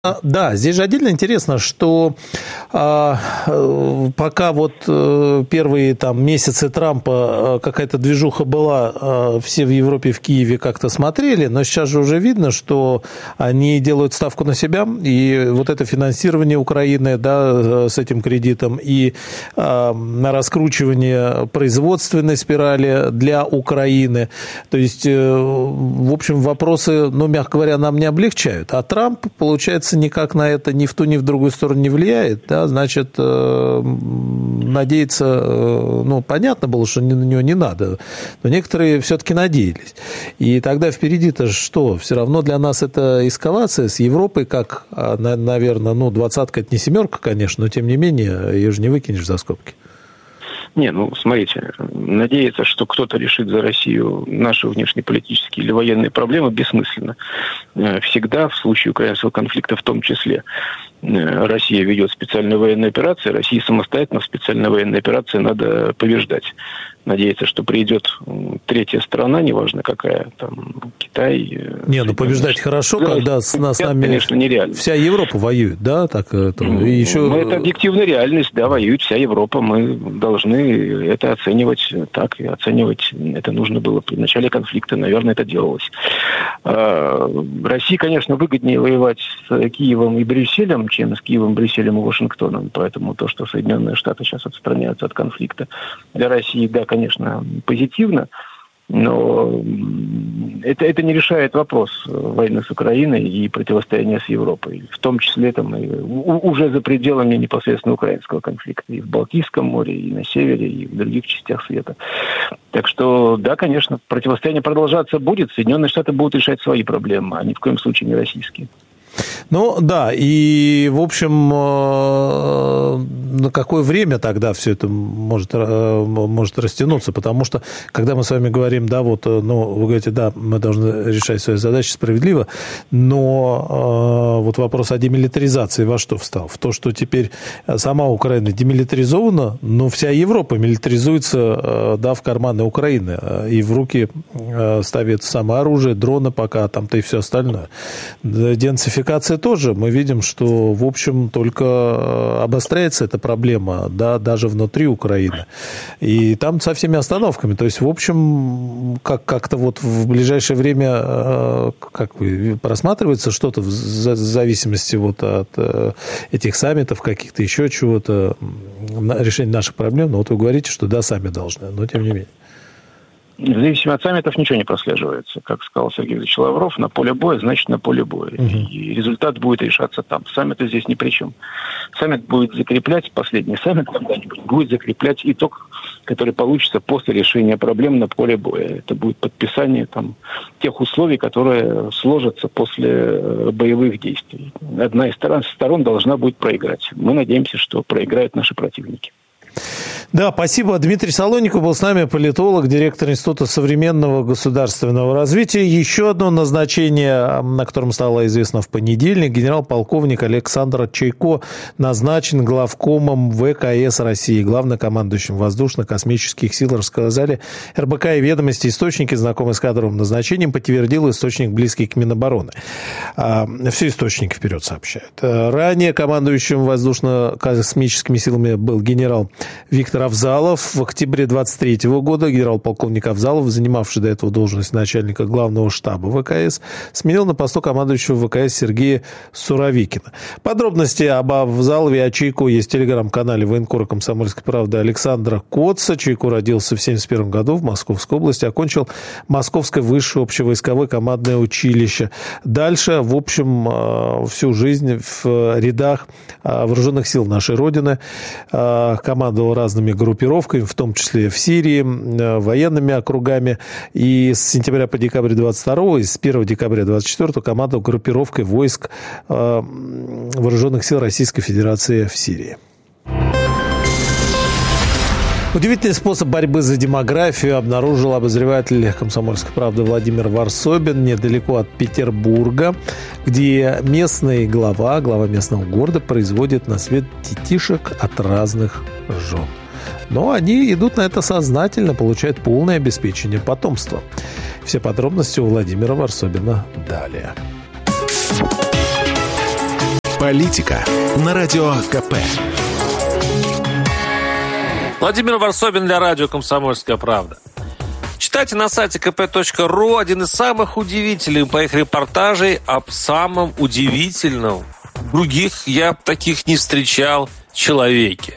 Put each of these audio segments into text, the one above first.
Да, здесь же отдельно интересно, что пока вот первые там месяцы Трампа какая-то движуха была, все в Европе, в Киеве как-то смотрели, но сейчас же уже видно, что они делают ставку на себя, и вот это финансирование Украины, да, с этим кредитом, и на раскручивание производственной спирали для Украины. То есть, в общем, вопросы, ну, мягко говоря, нам не облегчают. А Трамп, получается, никак на это ни в ту, ни в другую сторону не влияет, да, значит, надеяться, ну, понятно было, что на него не надо, но некоторые все-таки надеялись. И тогда впереди-то что? Все равно для нас это эскалация с Европой, как, наверное, ну, 20-ка, это не семерка, конечно, но тем не менее, ее же не выкинешь за скобки. Не, ну, смотрите, надеяться, что кто-то решит за Россию наши внешнеполитические или военные проблемы, бессмысленно. Всегда, в случае украинского конфликта в том числе, Россия ведет специальную военную операцию, России самостоятельно в специальной военной операции надо побеждать. Надеяться, что придет третья страна, неважно какая, там, Китай... Не, ну побеждать хорошо, да, когда с нами, конечно, нереально. Вся Европа воюет, да? Так, это, и еще... Ну, это объективная реальность, да, воюет вся Европа, мы должны это оценивать так, и оценивать это нужно было при начале конфликта, наверное, это делалось. России, конечно, выгоднее воевать с Киевом и Брюсселем, чем с Киевом, Брюсселем и Вашингтоном, поэтому то, что Соединенные Штаты сейчас отстраняются от конфликта, для России, да, конечно, позитивно, но это не решает вопрос войны с Украиной и противостояния с Европой. В том числе там, уже за пределами непосредственно украинского конфликта. И в Балтийском море, и на севере, и в других частях света. Так что, да, конечно, противостояние продолжаться будет. Соединенные Штаты будут решать свои проблемы, а ни в коем случае не российские. Ну, да, и, в общем, на какое время тогда все это может растянуться? Потому что, когда мы с вами говорим, да, вот, ну, вы говорите, да, мы должны решать свои задачи справедливо, но вот вопрос о демилитаризации во что встал? В то, что теперь сама Украина демилитаризована, но вся Европа милитаризуется, да, в карманы Украины, и в руки ставит самое оружие, дроны пока, там-то и все остальное. Денацификация тоже, мы видим, что, в общем, только обостряется эта проблема, да, даже внутри Украины. И там со всеми остановками. То есть, в общем, как-то вот в ближайшее время просматривается что-то в зависимости вот от этих саммитов, каких-то еще чего-то, решение наших проблем. Но вот вы говорите, что да, сами должны, но тем не менее. В зависимости от саммитов ничего не прослеживается. Как сказал Сергей Викторович Лавров, на поле боя, значит, на поле боя. И результат будет решаться там. Саммиты здесь ни при чем. Саммит будет закреплять, последний саммит когда-нибудь, будет закреплять итог, который получится после решения проблем на поле боя. Это будет подписание там тех условий, которые сложатся после боевых действий. Одна из сторон должна будет проиграть. Мы надеемся, что проиграют наши противники. Да, спасибо. Дмитрий Солоников был с нами, политолог, директор Института современного государственного развития. Еще одно назначение, о котором стало известно в понедельник. Генерал-полковник Александр Чайко назначен главкомом ВКС России, главнокомандующим воздушно-космических сил, рассказали РБК и «Ведомости». Источники, знакомые с кадровым назначением, подтвердил источник, близкий к Минобороны. Все источники вперед сообщают. Ранее командующим воздушно-космическими силами был генерал Виктор Авзалов. В октябре 2023 года генерал-полковник Авзалов, занимавший до этого должность начальника главного штаба ВКС, сменил на посту командующего ВКС Сергея Суровикина. Подробности об Авзалове и о Чайко есть в телеграм-канале военкора «Комсомольской правды» Александра Коца. Чайко родился в 1971 году в Московской области, окончил Московское высшее общевойсковое командное училище. Дальше, в общем, всю жизнь в рядах вооруженных сил нашей Родины командовал разными группировками, в том числе в Сирии, военными округами. И с сентября по декабрь 22 и с 1 декабря 24 командовал группировкой войск вооруженных сил Российской Федерации в Сирии. Удивительный способ борьбы за демографию обнаружил обозреватель «Комсомольской правды» Владимир Варсобин недалеко от Петербурга, где местный глава местного города производит на свет детишек от разных жен. Но они идут на это сознательно, получают полное обеспечение потомства. Все подробности у Владимира Варсобина далее. Политика на Радио КП. Владимир Варсобин для радио «Комсомольская правда». Читайте на сайте kp.ru один из самых удивительных моих репортажей об самом удивительном, других я таких не встречал, человеке.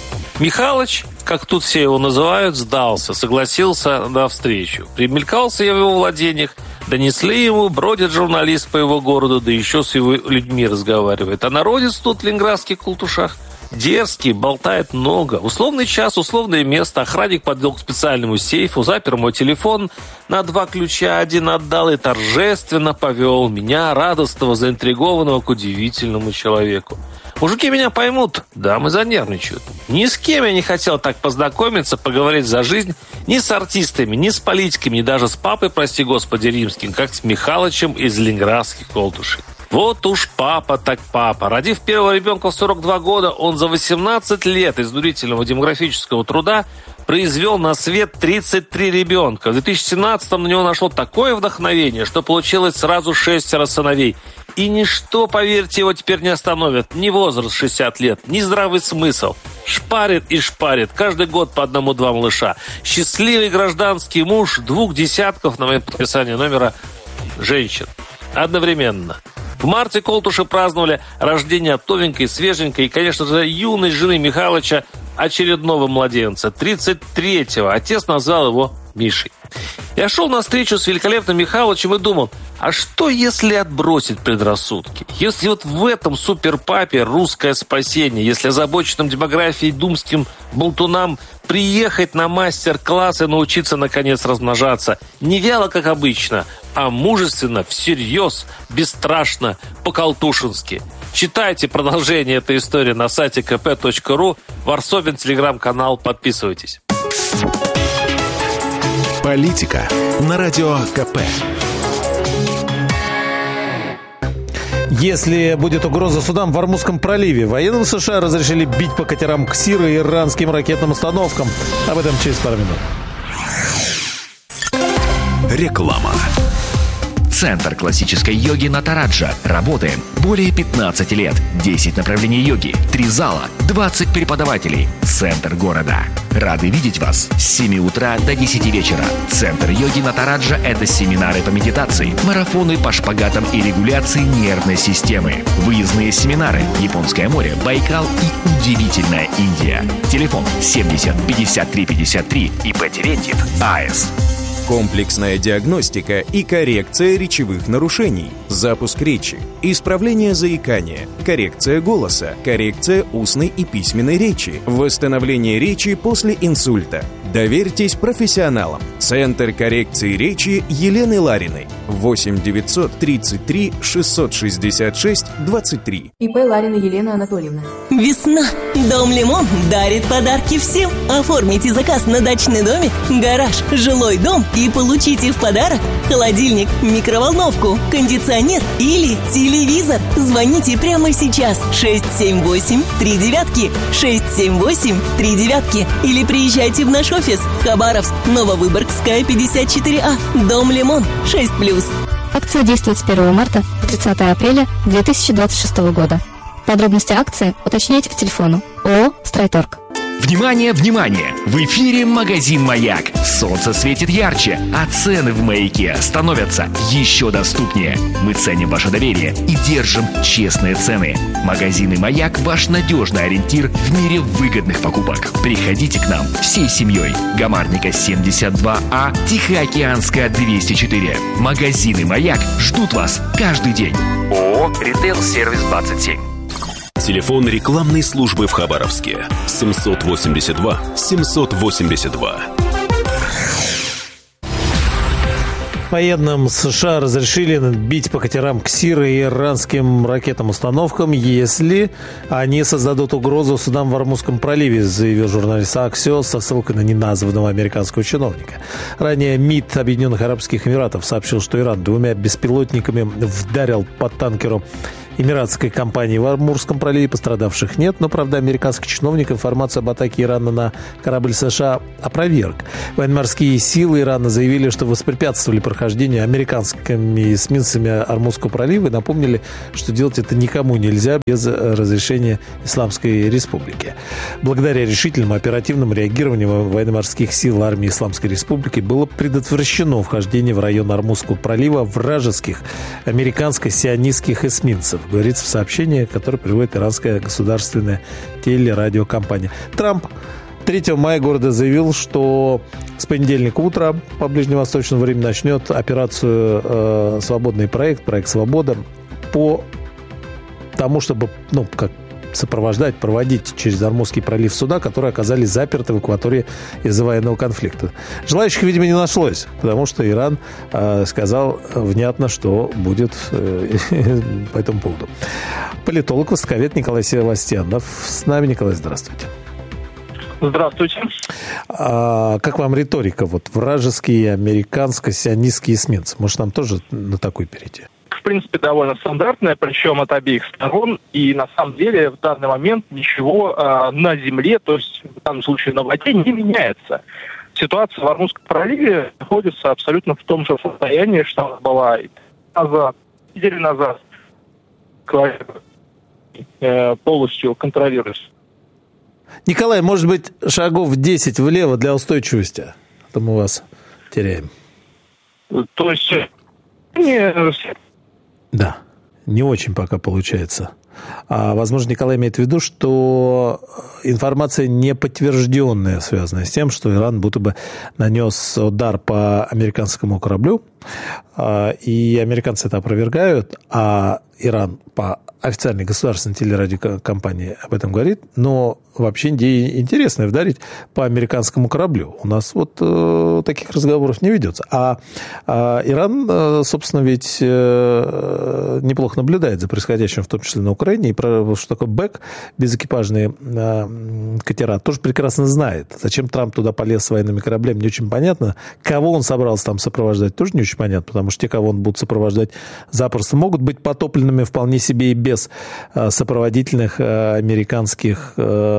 Михалыч, как тут все его называют, сдался, согласился на встречу. Примелькался я в его владениях, донесли ему, бродит журналист по его городу, да еще с его людьми разговаривает. А народец тут в ленинградских култушах дерзкий, болтает много. Условный час, условное место. Охранник подвел к специальному сейфу, запер мой телефон на 2 ключа, один отдал и торжественно повел меня, радостного, заинтригованного, к удивительному человеку. Мужики меня поймут, дамы занервничают. Ни с кем я не хотел так познакомиться, поговорить за жизнь, ни с артистами, ни с политиками, ни даже с папой, прости господи, римским, как с Михалычем из ленинградских колтушей. Вот уж папа так папа. Родив первого ребенка в 42 года, он за 18 лет изнурительного демографического труда произвел на свет 33 ребенка. В 2017-м на него нашло такое вдохновение, что получилось сразу 6 сыновей. И ничто, поверьте, его теперь не остановит. Ни возраст 60 лет, ни здравый смысл. Шпарит и шпарит. Каждый год по 1-2 малыша. Счастливый гражданский муж 2 десятков на моем подписании номера женщин. Одновременно. В марте колтуши праздновали рождение оптовенькой, свеженькой и, конечно же, юной жены Михалыча, очередного младенца, 33-го. Отец назвал его Мишей. Я шел на встречу с великолепным Михалычем и думал, а что если отбросить предрассудки? Если вот в этом суперпапе русское спасение, если озабоченным демографией думским болтунам приехать на мастер-класс и научиться, наконец, размножаться. Не вяло, как обычно, а мужественно, всерьез, бесстрашно, по-колтушински. Читайте продолжение этой истории на сайте kp.ru. Варсобин, телеграм-канал. Подписывайтесь. Политика на Радио КП. Если будет угроза судам в Ормузском проливе, военным США разрешили бить по катерам «Ксир» и иранским ракетным установкам. Об этом через пару минут. Реклама. Центр классической йоги Натараджа. Работаем более 15 лет. 10 направлений йоги, 3 зала, 20 преподавателей. Центр города. Рады видеть вас с 7 утра до 10 вечера. Центр йоги Натараджа – это семинары по медитации, марафоны по шпагатам и регуляции нервной системы, выездные семинары, Японское море, Байкал и удивительная Индия. Телефон 70 53 53 и Терентьев АЭС. Комплексная диагностика и коррекция речевых нарушений, запуск речи, исправление заикания, коррекция голоса, коррекция устной и письменной речи, восстановление речи после инсульта. Доверьтесь профессионалам. Центр коррекции речи Елены Лариной. 8 933 666 23. ИП Ларина Елена Анатольевна. Весна. Дом Лимон дарит подарки всем. Оформите заказ на дачный домик, гараж, жилой дом и получите в подарок холодильник, микроволновку, кондиционер или телевизор. Звоните прямо сейчас 678-39, 678-39 или приезжайте в наш офис Хабаровск, Нововыборгская, 54А, Дом Лимон, 6+. Акция действует с 1 марта по 30 апреля 2026 года. Подробности акции уточняйте по телефону ООО «Стройторг». Внимание, внимание! В эфире магазин «Маяк». Солнце светит ярче, а цены в «Маяке» становятся еще доступнее. Мы ценим ваше доверие и держим честные цены. Магазины «Маяк» – ваш надежный ориентир в мире выгодных покупок. Приходите к нам всей семьей. Гамарника 72А, Тихоокеанская 204. Магазины «Маяк» ждут вас каждый день. ООО «Ритейл Сервис 27». Телефон рекламной службы в Хабаровске 782 782. Военным США разрешили бить по катерам «Ксир» и иранским ракетным установкам, если они создадут угрозу судам в Ормузском проливе, заявил журналист Axios со ссылкой на неназванного американского чиновника. Ранее МИД Объединенных Арабских Эмиратов сообщил, что Иран 2 беспилотниками вдарил по танкеру эмиратской компании в Амурском проливе. Пострадавших нет, но, правда, американский чиновник информацию об атаке Ирана на корабль США опроверг. Военно-морские силы Ирана заявили, что воспрепятствовали прохождению американскими эсминцами Амурского пролива и напомнили, что делать это никому нельзя без разрешения Исламской Республики. Благодаря решительному оперативному реагированию военно-морских сил армии Исламской Республики было предотвращено вхождение в район Амурского пролива вражеских американско-сионистских эсминцев, говорится в сообщении, которое приводит иранская государственная телерадиокомпания. Трамп 3 мая города заявил, что с понедельника утра по ближневосточному времени начнет операцию «Свободный проект», проект «Свобода», по тому, чтобы, сопровождать, проводить через Амурский пролив суда, которые оказались заперты в акватории из-за военного конфликта. Желающих, видимо, не нашлось, потому что Иран сказал внятно, что будет по этому поводу. Политолог, востоковед Николай Севастьянов с нами. Николай, здравствуйте. Здравствуйте. Как вам риторика? Вражеские, американско-сионистские эсминцы. Может, нам тоже на такой перейти? В принципе, довольно стандартная, причем от обеих сторон. И на самом деле в данный момент ничего на земле, то есть в данном случае на воде, не меняется. Ситуация в Амурском проливе находится абсолютно в том же состоянии, что она была неделю назад. Полностью контролируется. Николай, может быть, шагов 10 влево для устойчивости? А то мы вас теряем. То есть... Да, не очень пока получается. Возможно, Николай имеет в виду, что информация не подтвержденная, связанная с тем, что Иран будто бы нанес удар по американскому кораблю, и американцы это опровергают, а Иран по официальной государственной телерадиокомпании об этом говорит, но вообще идея интересная — вдарить по американскому кораблю. У нас таких разговоров не ведется. А Иран, собственно, ведь неплохо наблюдает за происходящим, в том числе на Украине, и про что такое БЭК, безэкипажные катера, тоже прекрасно знает. Зачем Трамп туда полез с военными кораблями, не очень понятно. Кого он собрался там сопровождать, тоже не очень понятно, потому что те, кого он будет сопровождать, запросто могут быть потопленными вполне себе и без сопроводительных американских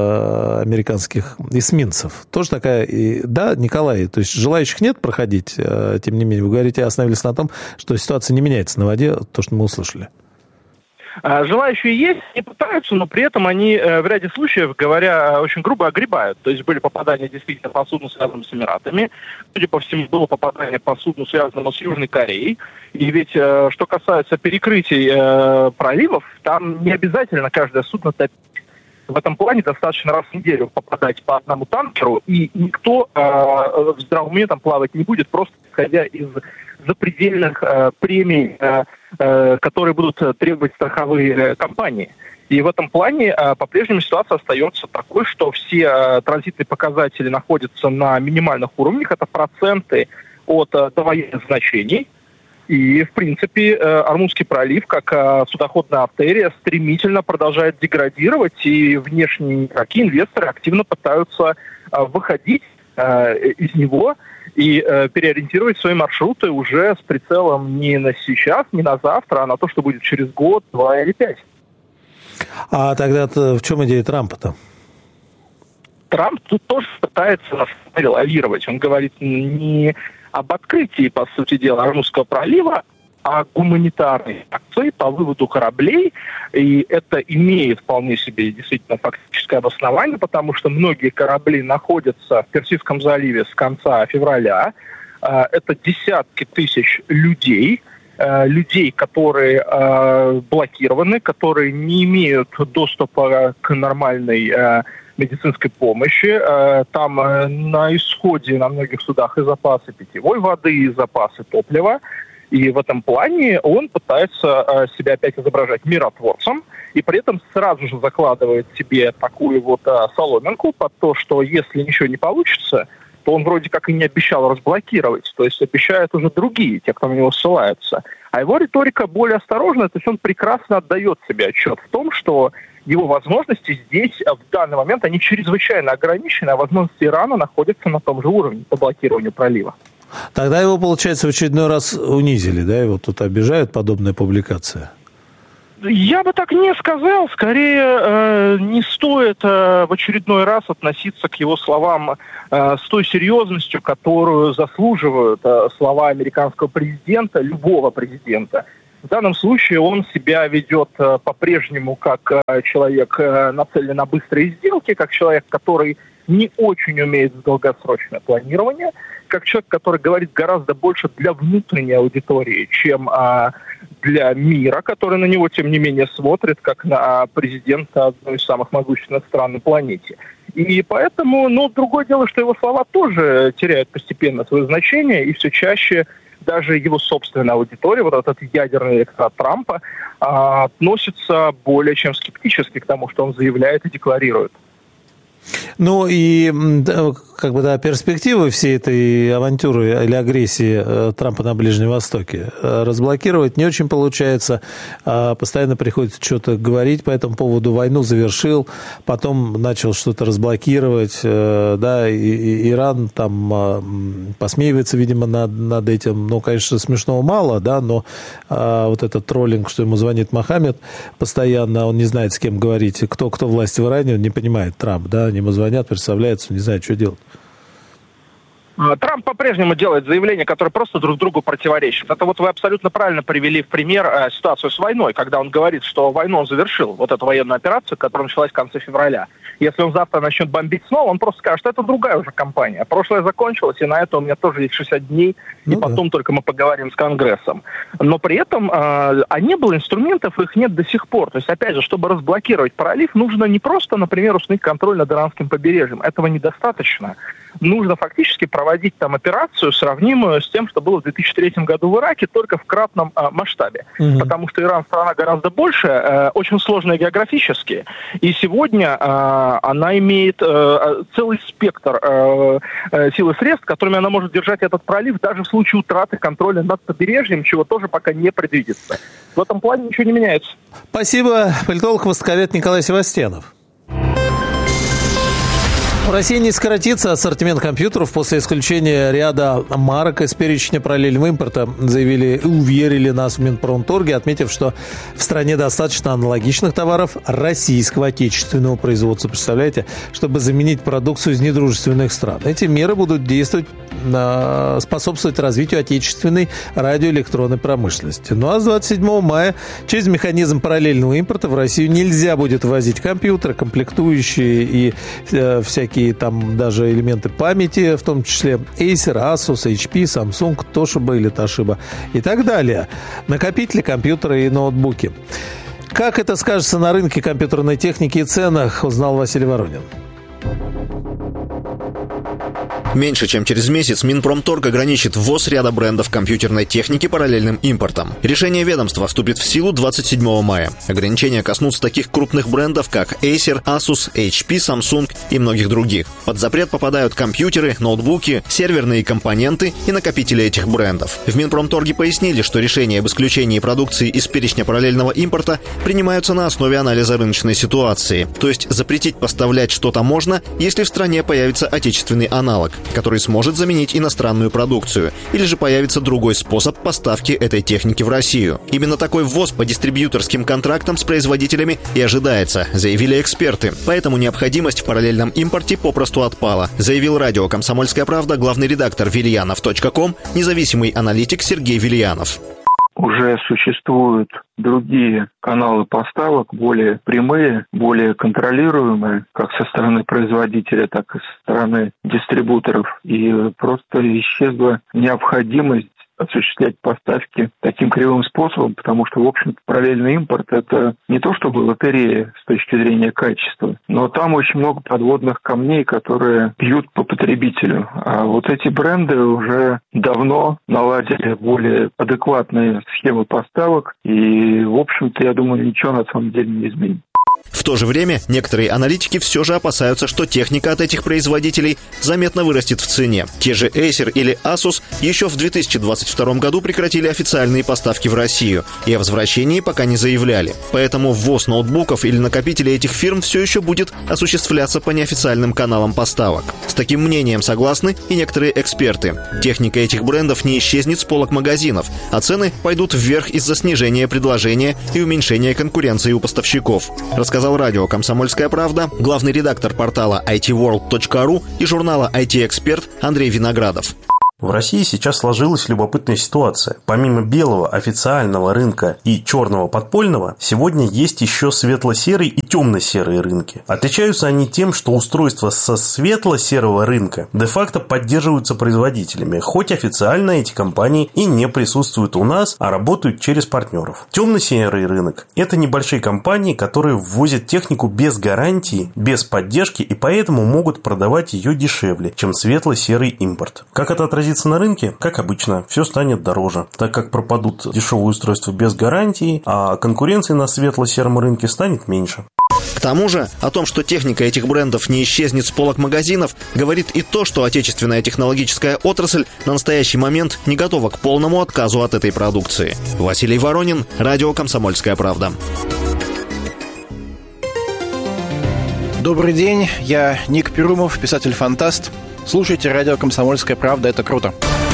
эсминцев. Тоже такая... Да, Николай, то есть желающих нет проходить, тем не менее, вы говорите, остановились на том, что ситуация не меняется на воде, то, что мы услышали. Желающие есть, они пытаются, но при этом они в ряде случаев, говоря очень грубо, огребают. То есть были попадания действительно по судну, связанному с Эмиратами. Судя по всему, было попадание по судну, связанному с Южной Кореей. И ведь, что касается перекрытий проливов, там не обязательно каждое судно топить. В этом плане достаточно раз в неделю попадать по одному танкеру, и никто в здравом уме там плавать не будет, просто исходя из запредельных премий, которые будут требовать страховые компании. И в этом плане по-прежнему ситуация остается такой, что все транзитные показатели находятся на минимальных уровнях, это проценты от довоенных значений. И, в принципе, Амурский пролив, как судоходная артерия, стремительно продолжает деградировать, и внешние игроки, инвесторы активно пытаются выходить из него и переориентировать свои маршруты уже с прицелом не на сейчас, не на завтра, а на то, что будет через год, 2 или 5. А тогда в чем идея Трампа-то? Трамп тут тоже пытается нас лавировать. Он говорит не об открытии, по сути дела, Амурского пролива, а гуманитарной акции по выводу кораблей. И это имеет вполне себе действительно фактическое обоснование, потому что многие корабли находятся в Персидском заливе с конца февраля. Это десятки тысяч людей, которые блокированы, которые не имеют доступа к нормальной медицинской помощи. Там на исходе на многих судах и запасы питьевой воды, и запасы топлива. И в этом плане он пытается себя опять изображать миротворцем, и при этом сразу же закладывает себе такую соломинку под то, что если ничего не получится, то он вроде как и не обещал разблокировать, то есть обещают уже другие, те, кто на него ссылается. А его риторика более осторожная, то есть он прекрасно отдает себе отчет в том, что его возможности здесь в данный момент, они чрезвычайно ограничены, а возможности Ирана находятся на том же уровне по блокированию пролива. Тогда его, получается, в очередной раз унизили, да? Его тут обижают, подобная публикация? Я бы так не сказал. Скорее, не стоит в очередной раз относиться к его словам с той серьезностью, которую заслуживают слова американского президента, любого президента. В данном случае он себя ведет по-прежнему как человек, нацеленный на быстрые сделки, как человек, который не очень умеет в долгосрочное планирование, как человек, который говорит гораздо больше для внутренней аудитории, чем для мира, который на него, тем не менее, смотрит, как на президента одной из самых могущественных стран на планете. И поэтому, другое дело, что его слова тоже теряют постепенно свое значение, и все чаще даже его собственная аудитория, вот этот ядерный электорат Трампа, относится более чем скептически к тому, что он заявляет и декларирует. Ну и перспективы всей этой авантюры или агрессии Трампа на Ближнем Востоке разблокировать не очень получается. Постоянно приходится что-то говорить по этому поводу. Войну завершил, потом начал что-то разблокировать. Да, и Иран там посмеивается, видимо, над этим. Ну, конечно, смешного мало, да, но вот этот троллинг, что ему звонит Мохаммед постоянно, он не знает, с кем говорить. Кто власть в Иране, он не понимает, Трамп, да, ему звонят, представляется, не знает, что делать. Трамп по-прежнему делает заявления, которые просто друг другу противоречат. Это вот вы абсолютно правильно привели в пример ситуацию с войной, когда он говорит, что войну он завершил, вот эту военную операцию, которая началась в конце февраля. Если он завтра начнет бомбить снова, он просто скажет, что это другая уже кампания. Прошлая закончилась, и на это у меня тоже есть 60 дней, и потом только мы поговорим с Конгрессом. Но при этом не было инструментов, их нет до сих пор. То есть, опять же, чтобы разблокировать пролив, нужно не просто, например, установить контроль над иранским побережьем. Этого недостаточно. Нужно фактически проводить там операцию, сравнимую с тем, что было в 2003 году в Ираке, только в кратном масштабе. Потому что Иран страна гораздо больше, очень сложная географически. И сегодня она имеет целый спектр сил и средств, которыми она может держать этот пролив даже в случае утраты контроля над побережьем, чего тоже пока не предвидится. В этом плане ничего не меняется. Спасибо. Политолог-востоковед Николай Севастьянов. В России не сократится ассортимент компьютеров после исключения ряда марок из перечня параллельного импорта, заявили и уверили нас в Минпромторге, отметив, что в стране достаточно аналогичных товаров российского отечественного производства, представляете, чтобы заменить продукцию из недружественных стран. Эти меры будут действовать, способствовать развитию отечественной радиоэлектронной промышленности. Ну а с 27 мая через механизм параллельного импорта в Россию нельзя будет ввозить компьютеры, комплектующие и всякие там даже элементы памяти, в том числе Acer, Asus, HP, Samsung, Toshiba или Toshiba и так далее. Накопители, компьютеры и ноутбуки. Как это скажется на рынке компьютерной техники и ценах, узнал Василий Воронин. Меньше чем через месяц Минпромторг ограничит ввоз ряда брендов компьютерной техники параллельным импортом. Решение ведомства вступит в силу 27 мая. Ограничения коснутся таких крупных брендов, как Acer, Asus, HP, Samsung и многих других. Под запрет попадают компьютеры, ноутбуки, серверные компоненты и накопители этих брендов. В Минпромторге пояснили, что решения об исключении продукции из перечня параллельного импорта принимаются на основе анализа рыночной ситуации. То есть запретить поставлять что-то можно, если в стране появится отечественный аналог, который сможет заменить иностранную продукцию, или же появится другой способ поставки этой техники в Россию. Именно такой ввоз по дистрибьюторским контрактам с производителями и ожидается, заявили эксперты. Поэтому необходимость в параллельном импорте попросту отпала, заявил радио «Комсомольская правда» главный редактор Вильянов.ком, независимый аналитик Сергей Вильянов. Уже существуют другие каналы поставок, более прямые, более контролируемые, как со стороны производителя, так и со стороны дистрибуторов. И просто исчезла необходимость осуществлять поставки таким кривым способом, потому что, в общем-то, параллельный импорт – это не то чтобы лотерея с точки зрения качества, но там очень много подводных камней, которые бьют по потребителю. А вот эти бренды уже давно наладили более адекватные схемы поставок, и, в общем-то, я думаю, ничего на самом деле не изменит. В то же время некоторые аналитики все же опасаются, что техника от этих производителей заметно вырастет в цене. Те же Acer или Asus еще в 2022 году прекратили официальные поставки в Россию и о возвращении пока не заявляли. Поэтому ввоз ноутбуков или накопителей этих фирм все еще будет осуществляться по неофициальным каналам поставок. С таким мнением согласны и некоторые эксперты. Техника этих брендов не исчезнет с полок магазинов, а цены пойдут вверх из-за снижения предложения и уменьшения конкуренции у поставщиков, рассказал радио «Комсомольская правда» главный редактор портала itworld.ru и журнала IT-эксперт Андрей Виноградов. В России сейчас сложилась любопытная ситуация. Помимо белого официального рынка и черного подпольного, сегодня есть еще светло-серый и темно-серые рынки. Отличаются они тем, что устройства со светло-серого рынка де-факто поддерживаются производителями, хоть официально эти компании и не присутствуют у нас, а работают через партнеров. Темно-серый рынок – это небольшие компании, которые ввозят технику без гарантии, без поддержки и поэтому могут продавать ее дешевле, чем светло-серый импорт. Как это отразится на рынке? Как обычно, все станет дороже, так как пропадут дешевые устройства без гарантии, а конкуренции на светло-сером рынке станет меньше. К тому же, о том, что техника этих брендов не исчезнет с полок магазинов, говорит и то, что отечественная технологическая отрасль на настоящий момент не готова к полному отказу от этой продукции. Василий Воронин, радио «Комсомольская правда». Добрый день, я Ник Перумов, писатель-фантаст. Слушайте радио «Комсомольская правда», это круто.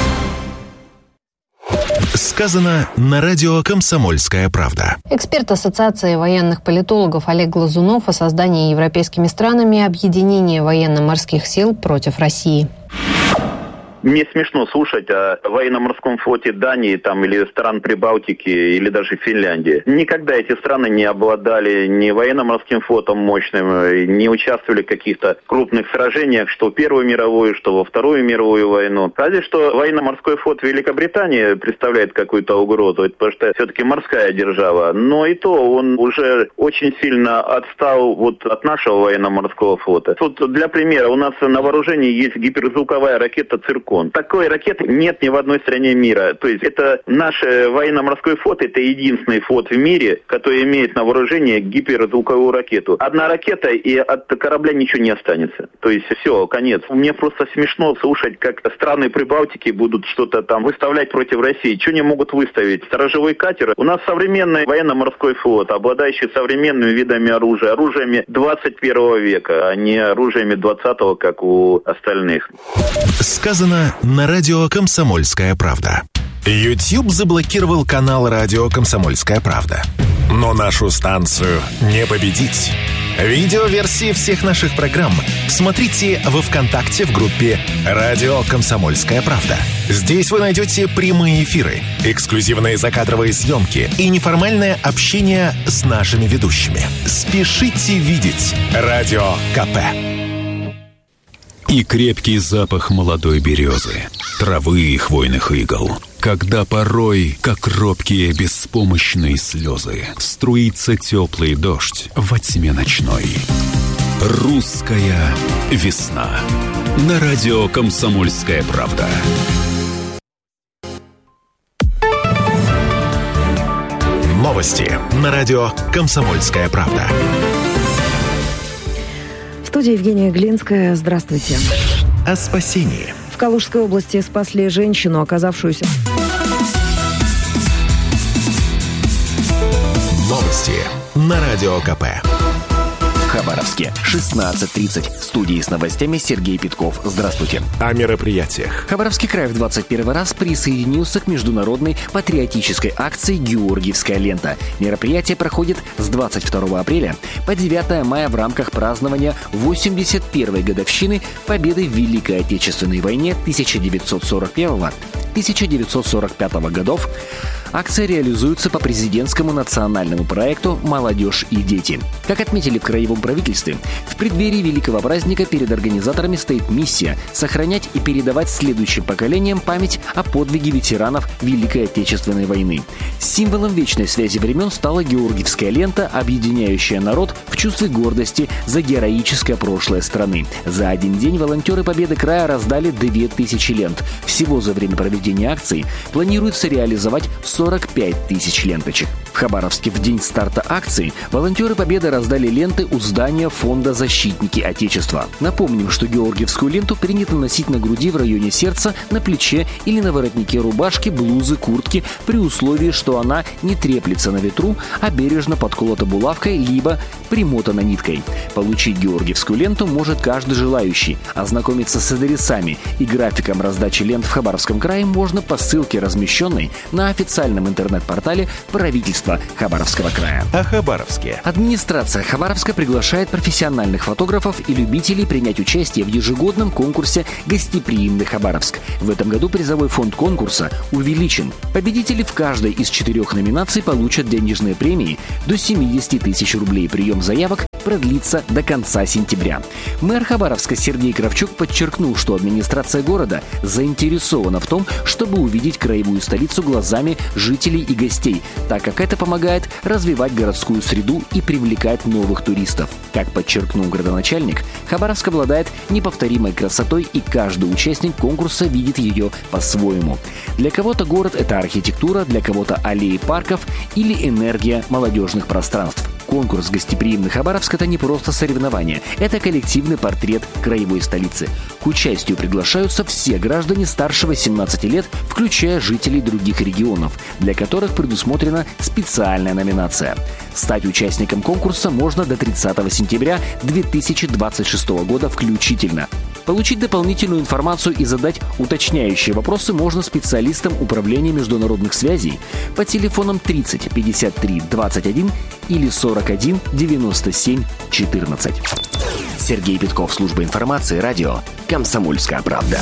Сказано на радио «Комсомольская правда». Эксперт Ассоциации военных политологов Олег Глазунов о создании европейскими странами объединения военно-морских сил против России. Мне смешно слушать о военно-морском флоте Дании там, или стран Прибалтики, или даже Финляндии. Никогда эти страны не обладали ни военно-морским флотом мощным, не участвовали в каких-то крупных сражениях, что в Первую мировую, что во Вторую мировую войну. Разве что военно-морской флот Великобритании представляет какую-то угрозу, потому что все-таки морская держава. Но и то он уже очень сильно отстал вот от нашего военно-морского флота. Тут для примера, у нас на вооружении есть гиперзвуковая ракета «Циркон». Такой ракеты нет ни в одной стране мира. То есть это наш военно-морской флот, это единственный флот в мире, который имеет на вооружении гиперзвуковую ракету. Одна ракета, и от корабля ничего не останется. То есть все, конец. Мне просто смешно слушать, как страны Прибалтики будут что-то там выставлять против России. Что они могут выставить? Сторожевой катер. У нас современный военно-морской флот, обладающий современными видами оружия. Оружиями 21 века, а не оружиями 20-го, как у остальных. Сказано на радио «Комсомольская правда». YouTube заблокировал канал радио «Комсомольская правда». Но нашу станцию не победить. Видеоверсии всех наших программ смотрите во ВКонтакте в группе «Радио Комсомольская правда». Здесь вы найдете прямые эфиры, эксклюзивные закадровые съемки и неформальное общение с нашими ведущими. Спешите видеть Радио КП. И крепкий запах молодой березы, травы и хвойных игл. Когда порой, как робкие беспомощные слезы, струится теплый дождь во тьме ночной. Русская весна. На радио «Комсомольская правда». Новости на радио «Комсомольская правда». В студии Евгения Глинская. Здравствуйте. О спасении. В Калужской области спасли женщину, оказавшуюся... Новости на Радио КП. В Хабаровске 16:30. В студии с новостями Сергей Петков. Здравствуйте. О мероприятиях. Хабаровский край в 21 раз присоединился к международной патриотической акции «Георгиевская лента». Мероприятие проходит с 22 апреля по 9 мая в рамках празднования 81-й годовщины победы в Великой Отечественной войне 1941-1945 годов. Акция реализуется по президентскому национальному проекту «Молодежь и дети». Как отметили в краевом правительстве, в преддверии великого праздника перед организаторами стоит миссия сохранять и передавать следующим поколениям память о подвиге ветеранов Великой Отечественной войны. Символом вечной связи времен стала Георгиевская лента, объединяющая народ в чувстве гордости за героическое прошлое страны. За один день волонтеры Победы края раздали 2000 лент. Всего за время проведения акции планируется реализовать 40 45 тысяч ленточек. В Хабаровске в день старта акции волонтеры Победы раздали ленты у здания фонда «Защитники Отечества». Напомним, что георгиевскую ленту принято носить на груди в районе сердца, на плече или на воротнике рубашки, блузы, куртки, при условии, что она не треплется на ветру, а бережно подколота булавкой либо примотана ниткой. Получить георгиевскую ленту может каждый желающий. Ознакомиться с адресами и графиком раздачи лент в Хабаровском крае можно по ссылке, размещенной на официальном интернет-портале правительства Хабаровского края. О Хабаровске. Администрация Хабаровска приглашает профессиональных фотографов и любителей принять участие в ежегодном конкурсе «Гостеприимный Хабаровск». В этом году призовой фонд конкурса увеличен. Победители в каждой из 4 номинаций получат денежные премии до 70 тысяч рублей. Прием заявок продлится до конца сентября. Мэр Хабаровска Сергей Кравчук подчеркнул, что администрация города заинтересована в том, чтобы увидеть краевую столицу глазами жителей и гостей, так как это помогает развивать городскую среду и привлекать новых туристов. Как подчеркнул градоначальник, Хабаровск обладает неповторимой красотой, и каждый участник конкурса видит ее по-своему. Для кого-то город – это архитектура, для кого-то аллеи парков или энергия молодежных пространств. Конкурс «Гостеприимный Хабаровск» — это не просто соревнование, это коллективный портрет краевой столицы. К участию приглашаются все граждане старше 18 лет, включая жителей других регионов, для которых предусмотрена специальная номинация. Стать участником конкурса можно до 30 сентября 2026 года включительно. Получить дополнительную информацию и задать уточняющие вопросы можно специалистам Управления международных связей по телефонам 30 53 21 или 41 97 14. Сергей Петков, служба информации, радио «Комсомольская правда».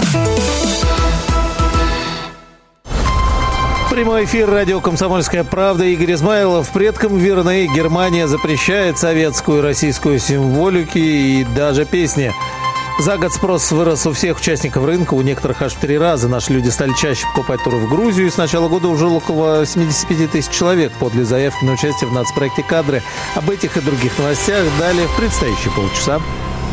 Прямой эфир радио «Комсомольская правда». Игорь Измайлов. Предкам верны. Германия запрещает советскую и российскую символики и даже песни. За год спрос вырос у всех участников рынка, у некоторых аж в 3 раза. Наши люди стали чаще покупать туры в Грузию. И с начала года уже около 75 тысяч человек подали заявки на участие в нацпроекте «Кадры». Об этих и других новостях далее в предстоящие полчаса.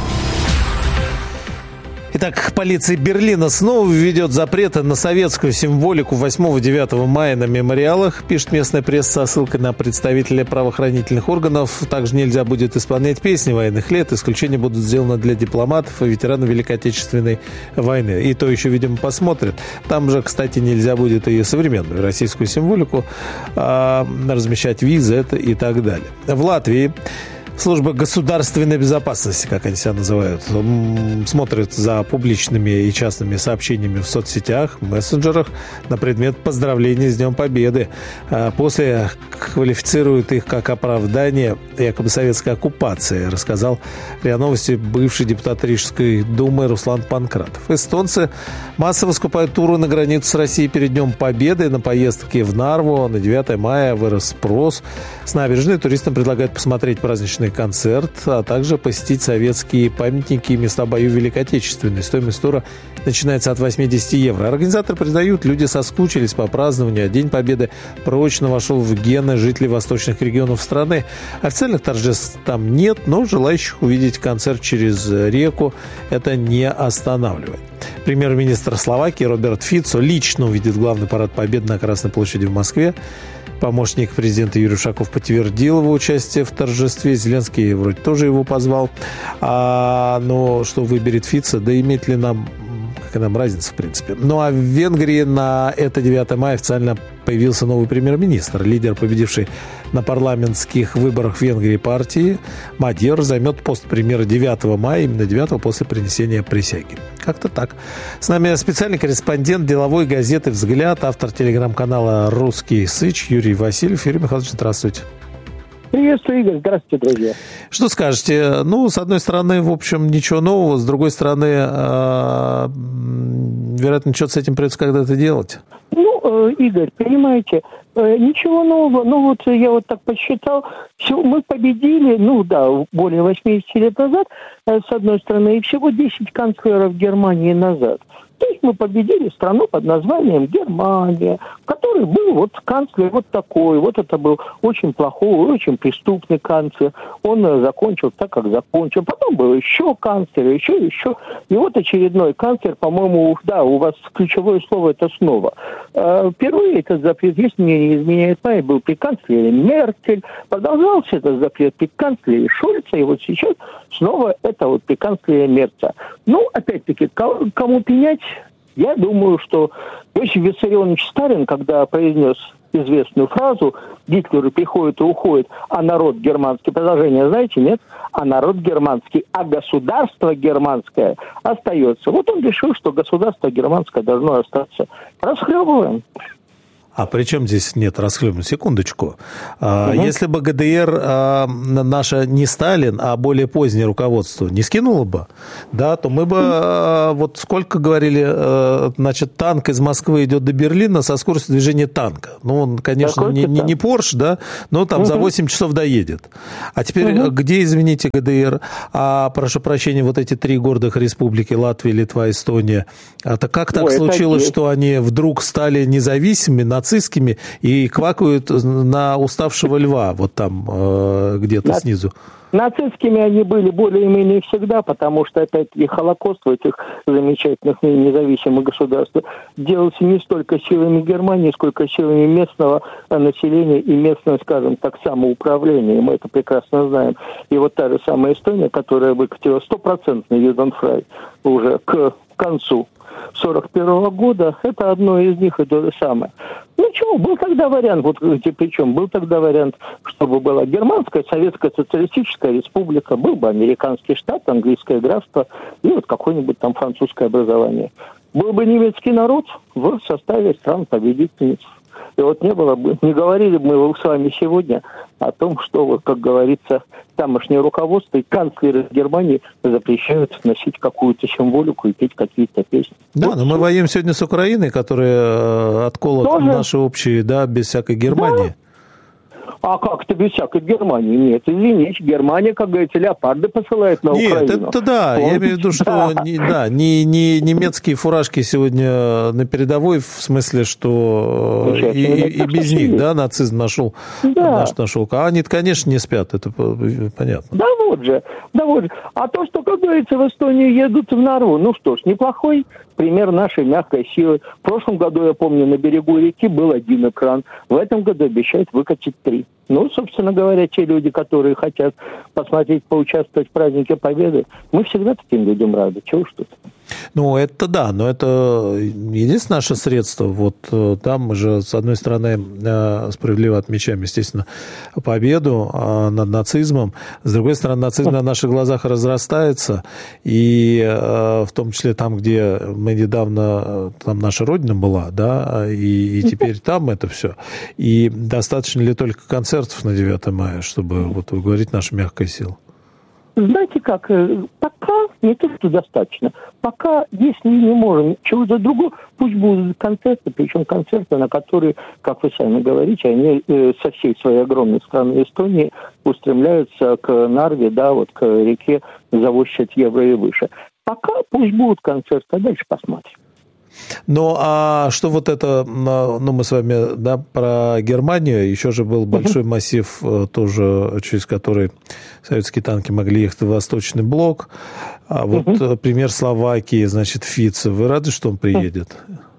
Итак, полиция Берлина снова введет запреты на советскую символику 8-9 мая на мемориалах, пишет местная пресса со ссылкой на представителей правоохранительных органов. Также нельзя будет исполнять песни военных лет. Исключения будут сделаны для дипломатов и ветеранов Великой Отечественной войны. И то еще, видимо, посмотрят. Там же, кстати, нельзя будет и современную российскую символику размещать, визы это и так далее. В Латвии служба государственной безопасности, как они себя называют, смотрит за публичными и частными сообщениями в соцсетях, мессенджерах на предмет поздравлений с Днем Победы. После квалифицируют их как оправдание якобы советской оккупации, рассказал РИА Новости бывший депутат Рижской думы Руслан Панкратов. Эстонцы массово скупают туры на границу с Россией перед Днем Победы. На поездки в Нарву на 9 мая вырос спрос. С набережной туристам предлагают посмотреть праздничный концерт, а также посетить советские памятники и места боев Великой Отечественной. Стоимость тура начинается от 80 евро. Организаторы признают, люди соскучились по празднованию, а День Победы прочно вошел в гены жителей восточных регионов страны. Официальных торжеств там нет, но желающих увидеть концерт через реку это не останавливает. Премьер-министр Словакии Роберт Фицо лично увидит главный парад Победы на Красной площади в Москве. Помощник президента Юрий Ушаков подтвердил его участие в торжестве. Зеленский вроде тоже его позвал. Но что выберет Фицо, да имеет ли нам, какая нам разница, в принципе. Ну а в Венгрии на это 9 мая официально появился новый премьер-министр. Лидер, победивший на парламентских выборах в Венгрии партии Мадьяр, займет пост премьера 9 мая, именно 9 после принесения присяги. Как-то так. С нами специальный корреспондент деловой газеты «Взгляд», автор телеграм-канала «Русский Сыч» Юрий Васильев. Юрий Михайлович, здравствуйте. Приветствую, Игорь. Здравствуйте, друзья. Что скажете? Ну, с одной стороны, в общем, ничего нового. С другой стороны, вероятно, что-то с этим придется когда-то делать. Ну, Игорь, понимаете, ничего нового. Ну, вот я вот так посчитал. Все, мы победили, ну, да, более 80 лет назад, с одной стороны, и всего 10 канцлеров Германии назад. То есть мы победили страну под названием Германия, в которой был вот канцлер вот такой. Вот это был очень плохой, очень преступный канцлер. Он закончил так, как закончил. Потом был еще канцлер, еще. И вот очередной канцлер, по-моему, да, у вас ключевое слово это снова. Впервые этот запрет, если мне не изменяет память, был при канцлере Меркель. Продолжался этот запрет при канцлере Шольца. И вот сейчас снова это вот при канцлере Мерца. Ну, опять-таки, кому пенять? Я думаю, что Иосиф Виссарионович Сталин, когда произнес известную фразу «Гитлер приходит и уходит, а народ германский», продолжение знаете, нет? А народ германский, а государство германское остается. Вот он решил, что государство германское должно остаться. Расхлебываем. А при чем здесь нет расхлебывания? Секундочку. Если бы ГДР наша не Сталин, а более позднее руководство не скинуло бы, да, то мы бы, вот сколько говорили, значит, танк из Москвы идет до Берлина со скоростью движения танка. Ну, он, конечно, не Порш, да, но там за 8 часов доедет. А теперь где, извините, ГДР? Прошу прощения, вот эти 3 гордых республики, Латвия, Литва, Эстония. Это как так случилось, что они вдруг стали независимыми, нацистскими и квакают на уставшего льва, вот там где-то снизу? Нацистскими они были более-менее всегда, потому что, опять-таки, Холокост в этих замечательных независимых государствах делался не столько силами Германии, сколько силами местного населения и местного, скажем так, самоуправления. Мы это прекрасно знаем. И вот та же самая Эстония, которая выкатила 100% Юденфрай уже к концу 1941 года, это одно из них и то же самое. Ну чего, был тогда вариант, вот причем был тогда вариант, чтобы была Германская Советская Социалистическая Республика, был бы американский штат, английское графство и вот какое-нибудь там французское образование. Был бы немецкий народ в составе стран-победительниц. И вот не было бы, не говорили бы мы с вами сегодня о том, что, вот, как говорится, тамошнее руководство и канцлеры Германии запрещают носить какую-то символику и петь какие-то песни. Да, но мы воюем сегодня с Украиной, которая отколот наши общие, да, без всякой Германии. Да. А как-то без всякой Германии? Нет, извините, Германия, как говорится, леопарды посылает на Украину. Нет, это да, я имею в виду, что не немецкие фуражки сегодня на передовой, в смысле, что и без них, да, нацизм нашел. А они, конечно, не спят, это понятно. Да вот же. А то, что, как говорится, в Эстонию едут в Нарву, ну что ж, неплохой пример нашей мягкой силы. В прошлом году, я помню, на берегу реки был 1 экран. В этом году обещают выкатить 3. Ну, собственно говоря, те люди, которые хотят посмотреть, поучаствовать в празднике Победы, мы всегда таким людям рады. Чего уж тут? Ну, это да, но это единственное наше средство. Вот там мы же, с одной стороны, справедливо отмечаем, естественно, победу над нацизмом. С другой стороны, нацизм на наших глазах разрастается. И в том числе там, где мы недавно, там наша родина была, да, и теперь там это все. И достаточно ли только концертов на 9 мая, чтобы вот говорить наша мягкая сила? Знаете как, пока не то, что достаточно. Пока, если не можем чего-то другого, пусть будут концерты, причем концерты, на которые, как вы сами говорите, они со всей своей огромной страны Эстонии устремляются к Нарве, да, вот к реке за 80 евро и выше. Пока пусть будут концерты, а дальше посмотрим. Ну, а что вот это, ну, мы с вами, да, про Германию, еще же был большой массив тоже, через который советские танки могли ехать в Восточный блок. А вот пример Словакии, значит, Фице. Вы рады, что он приедет?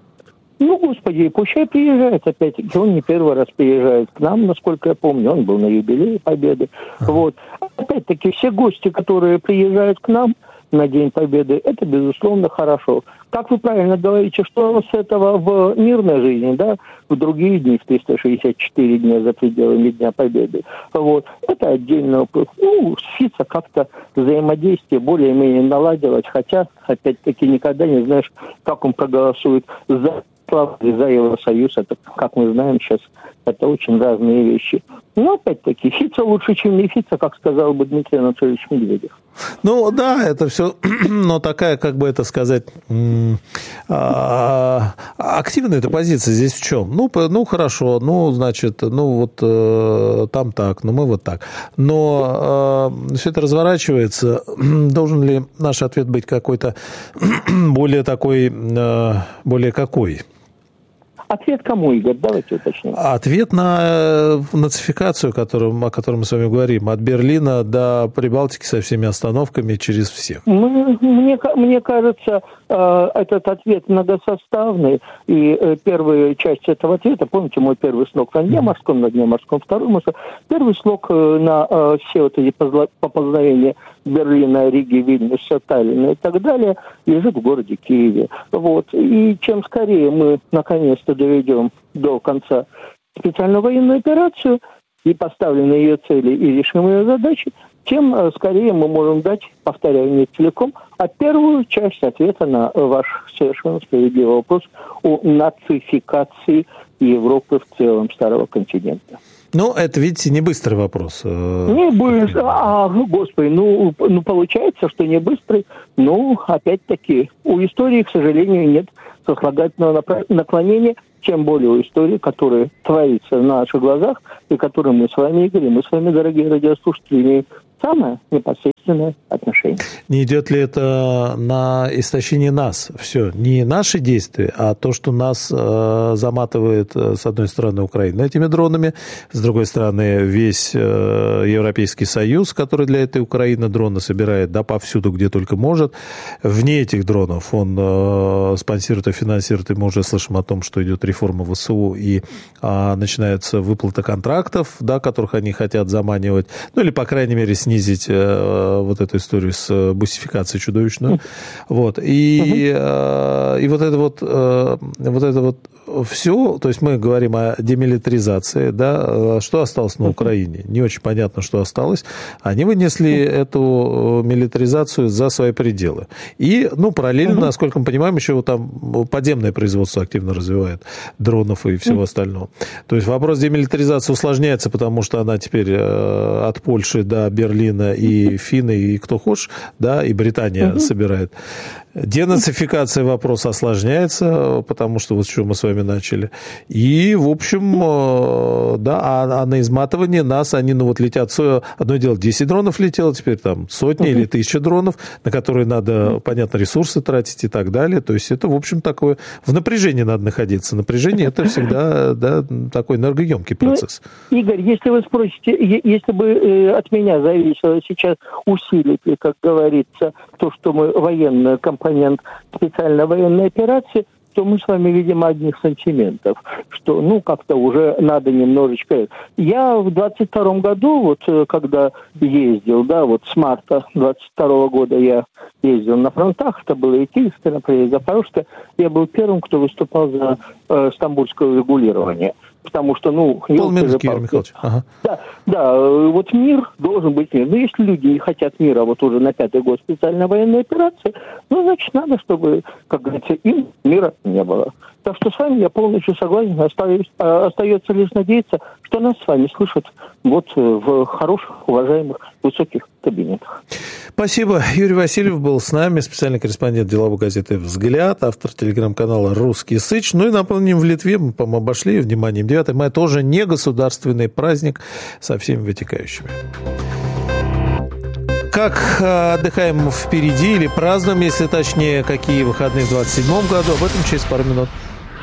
Ну, господи, пущай приезжает опять-таки. Он не первый раз приезжает к нам, насколько я помню. Он был на юбилее Победы. Вот. Опять-таки, все гости, которые приезжают к нам на День Победы, это, безусловно, хорошо. Как вы правильно говорите, что с этого в мирной жизни, да, в другие дни, в 364 дня за пределами Дня Победы, вот, это отдельно, ну, с Фице как-то взаимодействие более-менее наладилось, хотя, опять-таки, никогда не знаешь, как он проголосует за Евросоюз, это, как мы знаем сейчас, это очень разные вещи. Но, опять-таки, Фице лучше, чем не Фице, как сказал бы Дмитрий Анатольевич Медведев. Ну, да, это все, но такая, как бы это сказать, активная эта позиция здесь в чем? Ну, хорошо, ну, значит, ну, вот там так, ну, мы вот так. Но все это разворачивается. Должен ли наш ответ быть какой-то более такой, более какой? Ответ кому, Игорь? Давайте уточним. Ответ на нацификацию, о которой мы с вами говорим, от Берлина до Прибалтики со всеми остановками через всех. Мне кажется, этот ответ многосоставный, и первая часть этого ответа, помните, мой первый слог на дне морском, второй морской, первый слог на все вот эти поползновения Берлина, Риги, Вильнюса, Таллина и так далее, лежит в городе Киеве. Вот. И чем скорее мы наконец-то доведем до конца специальную военную операцию и поставленные ее цели, и решим ее задачи, тем скорее мы можем дать, повторяю, не целиком, а первую часть ответа на ваш совершенно справедливый вопрос о нацификации Европы в целом, старого континента. Ну, это, видите, не быстрый вопрос. Не быстрый. Господи, ну, получается, что не быстрый. Ну, опять-таки, у истории, к сожалению, нет сослагательного наклонения, тем более у истории, которая творится на наших глазах, и которой мы с вами, Игорь, мы с вами, дорогие радиослушатели, имеем самое непосредственное отношение. Не идет ли это на истощение нас? Все, не наши действия, а то, что нас заматывает, с одной стороны, Украина этими дронами, с другой стороны, весь Европейский Союз, который для этой Украины дроны собирает, да, повсюду, где только может. Вне этих дронов он спонсирует и финансирует, и мы уже слышим о том, что идет реформа ВСУ, и начинаются выплаты контрактов, да, которых они хотят заманивать, ну, или, по крайней мере, снизить вот эту историю с бусификацией чудовищную. Вот. И вот это вот все, то есть мы говорим о демилитаризации, да, что осталось на Украине? Не очень понятно, что осталось. Они вынесли эту милитаризацию за свои пределы. И, ну, параллельно, насколько мы понимаем, еще там подземное производство активно развивает дронов и всего остального. То есть вопрос демилитаризации усложняется, потому что она теперь от Польши до Берлина и финны, и кто хочешь, да, и Британия собирает. Денацификация вопроса осложняется, потому что вот с чего мы с вами начали. И, в общем, да, а на изматывание нас они, ну, вот летят, одно дело 10 дронов летело, теперь там сотни или 1000 дронов, на которые надо, понятно, ресурсы тратить и так далее. То есть это, в общем, такое, в напряжении надо находиться. Напряжение – это всегда, да, такой энергоемкий процесс. Ну, Игорь, если вы спросите, если бы от меня зависело сейчас усилить, как говорится, то, что мы военная компонент специальной военной операции, то мы с вами видим одних сантиментов, что, ну, как-то уже надо немножечко... Я в 22 году, вот, когда ездил, да, вот с марта 22 года я ездил на фронтах, это было и Киевское, например, и Запорожское, я был первым, кто выступал за стамбульское регулирование. Потому что, ну... Полминутки, Игорь Михайлович. Ага. Да, вот мир должен быть мир. Но если люди не хотят мира вот уже на 5-й год специальной военной операции, ну, значит, надо, чтобы, как говорится, им мира не было. Так что с вами я полностью согласен. Остается лишь надеяться, что нас с вами слышат вот в хороших, уважаемых, высоких кабинетах. Спасибо. Юрий Васильев был с нами, специальный корреспондент деловой газеты «Взгляд», автор телеграм-канала «Русский Сыч». Ну и напомним, в Литве мы, по-моему, обошли вниманием 9 мая, тоже не государственный праздник со всеми вытекающими. Как отдыхаем впереди или празднуем, если точнее, какие выходные в 27-м году, об этом через пару минут.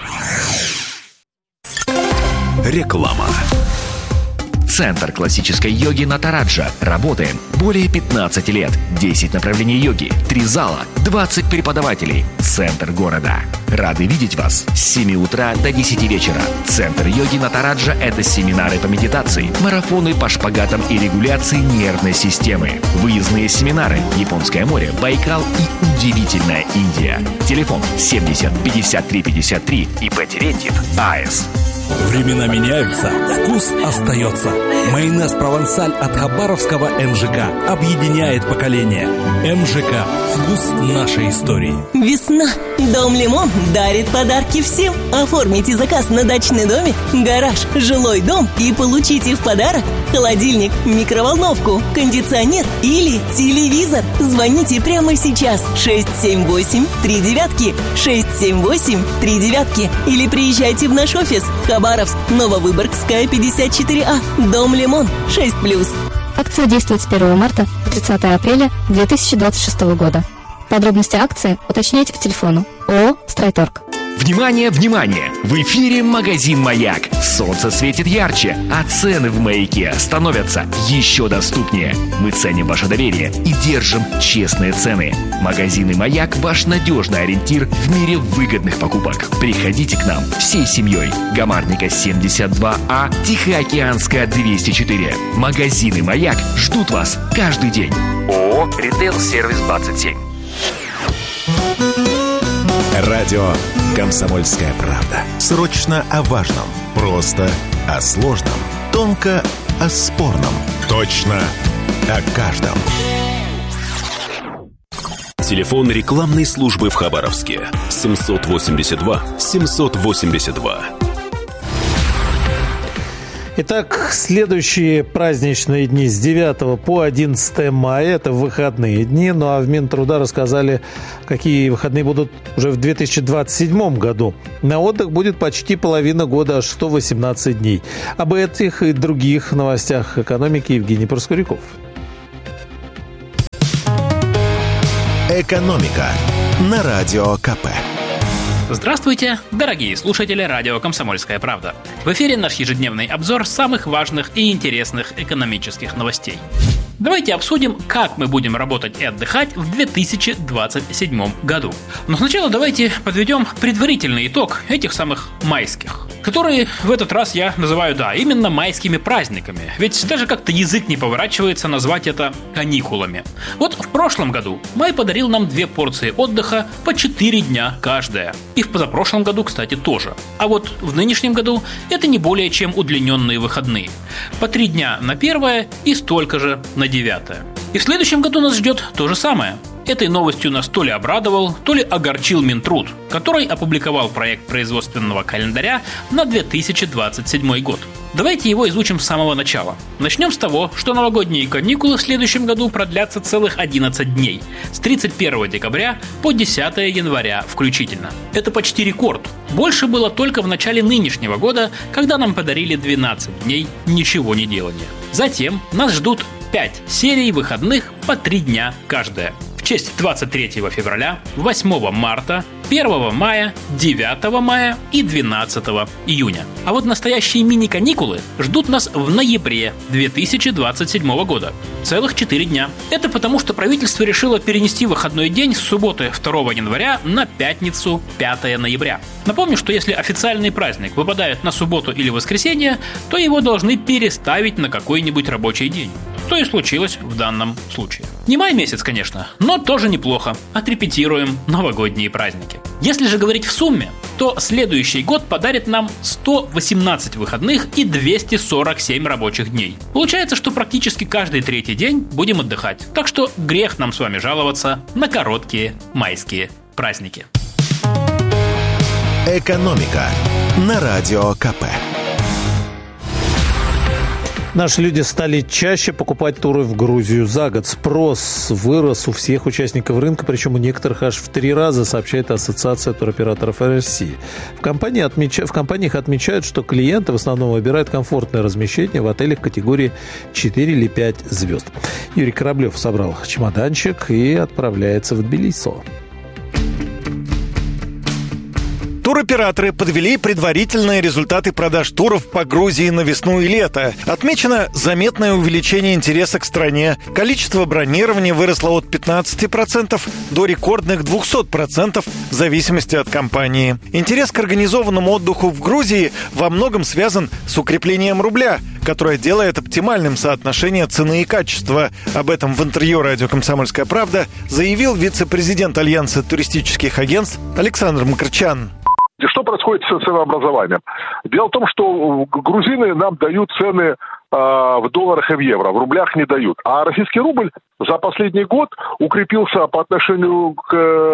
Реклама. Центр классической йоги Натараджа. Работаем более 15 лет. 10 направлений йоги, 3 зала, 20 преподавателей. Центр города. Рады видеть вас с 7 утра до 10 вечера. Центр йоги Натараджа – это семинары по медитации, марафоны по шпагатам и регуляции нервной системы, выездные семинары, Японское море, Байкал и удивительная Индия. Телефон 70 53 53 и Терентьев АЭС. Времена меняются, вкус остается. Майонез «Провансаль» от хабаровского МЖК объединяет поколения. МЖК – вкус нашей истории. Весна. Дом Лимон дарит подарки всем. Оформите заказ на дачный домик, гараж, жилой дом и получите в подарок холодильник, микроволновку, кондиционер или телевизор. Звоните прямо сейчас 678-39, 678-39 или приезжайте в наш офис Хабаровск, Нововыборгская, 54А. Дом Лимон 6+. Акция действует с 1 марта по 30 апреля 2026 года. Подробности акции уточняйте по телефону ООО «Стройторг». Внимание, внимание! В эфире магазин «Маяк». Солнце светит ярче, а цены в «Маяке» становятся еще доступнее. Мы ценим ваше доверие и держим честные цены. Магазин «Маяк» – ваш надежный ориентир в мире выгодных покупок. Приходите к нам всей семьей. Гамарника 72А, Тихоокеанская 204. Магазины «Маяк» ждут вас каждый день. ООО «Ритейл Сервис 27». Радио «Комсомольская правда». Срочно о важном. Просто о сложном. Тонко о спорном. Точно о каждом. Телефон рекламной службы в Хабаровске. 782-782. Итак, следующие праздничные дни с 9 по 11 мая – это выходные дни. Ну а в Минтруда рассказали, какие выходные будут уже в 2027 году. На отдых будет почти половина года, аж 118 дней. Об этих и других новостях экономики Евгений Проскуряков. Экономика на Радио КП. Здравствуйте, дорогие слушатели радио «Комсомольская правда». В эфире наш ежедневный обзор самых важных и интересных экономических новостей. Давайте обсудим, как мы будем работать и отдыхать в 2027 году. Но сначала давайте подведем предварительный итог этих самых майских, которые в этот раз я называю, именно майскими праздниками. Ведь даже как-то язык не поворачивается назвать это каникулами. Вот в прошлом году май подарил нам 2 порции отдыха по 4 дня каждая. И в позапрошлом году, кстати, тоже. А вот в нынешнем году это не более чем удлиненные выходные. По 3 дня на 1 и столько же на 9. И в следующем году нас ждет то же самое. Этой новостью нас то ли обрадовал, то ли огорчил Минтруд, который опубликовал проект производственного календаря на 2027 год. Давайте его изучим с самого начала. Начнем с того, что новогодние каникулы в следующем году продлятся целых 11 дней, с 31 декабря по 10 января включительно. Это почти рекорд. Больше было только в начале нынешнего года, когда нам подарили 12 дней ничего не делания. Затем нас ждут 5 серий выходных по 3 дня каждая. В честь 23 февраля, 8 марта, 1 мая, 9 мая и 12 июня. А вот настоящие мини-каникулы ждут нас в ноябре 2027 года. Целых 4 дня. Это потому, что правительство решило перенести выходной день с субботы 2 января на пятницу 5 ноября. Напомню, что если официальный праздник выпадает на субботу или воскресенье, то его должны переставить на какой-нибудь рабочий день. Что и случилось в данном случае. Не май месяц, конечно, но тоже неплохо. Отрепетируем новогодние праздники. Если же говорить в сумме, то следующий год подарит нам 118 выходных и 247 рабочих дней. Получается, что практически каждый 3-й день будем отдыхать. Так что грех нам с вами жаловаться на короткие майские праздники. Экономика на Радио КП. Наши люди стали чаще покупать туры в Грузию за год. Спрос вырос у всех участников рынка, причем у некоторых аж в 3 раза, сообщает Ассоциация туроператоров России. В компаниях отмечают, что клиенты в основном выбирают комфортное размещение в отелях категории 4 или 5 звезд. Юрий Кораблев собрал чемоданчик и отправляется в Тбилиси. Туроператоры подвели предварительные результаты продаж туров по Грузии на весну и лето. Отмечено заметное увеличение интереса к стране. Количество бронирования выросло от 15% до рекордных 200% в зависимости от компании. Интерес к организованному отдыху в Грузии во многом связан с укреплением рубля, которое делает оптимальным соотношение цены и качества. Об этом в интервью радио «Комсомольская правда» заявил вице-президент Альянса туристических агентств Александр Макрчан. Что происходит с ценообразованием? Дело в том, что грузины нам дают цены в долларах и в евро, в рублях не дают. А российский рубль за последний год укрепился по отношению к